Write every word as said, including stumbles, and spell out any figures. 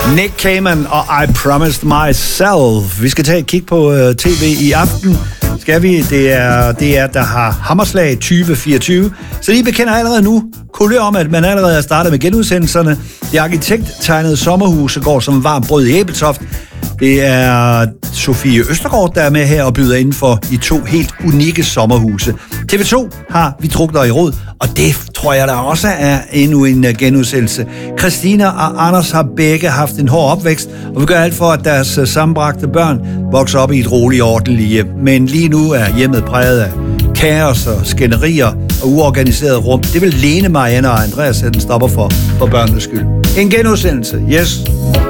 Nick Cayman og I Promised Myself. Vi skal tage et kig på uh, tv i aften. Skal vi? Det er det er der har Hammerslag tyve fireogtyve. Så I bekender allerede nu kulør om, at man allerede er startet med genudsendelserne. Det arkitekttegnede sommerhuse går som varm brød i Ebeltoft. Det er Sofie Østergaard, der er med her og byder inden for i to helt unikke sommerhuse. T V to har Vi drukner i rod, og det tror jeg der også er endnu en genudsendelse. Christina og Anders har begge haft en hård opvækst, og vi gør alt for, at deres sammenbragte børn vokser op i et roligt og ordentligt hjem. Men lige nu er hjemmet præget af kaos og skænderier og uorganiseret rum. Det vil Lene, Marianne og Andreas sætte en stopper for, for børnenes skyld. En genudsendelse, yes.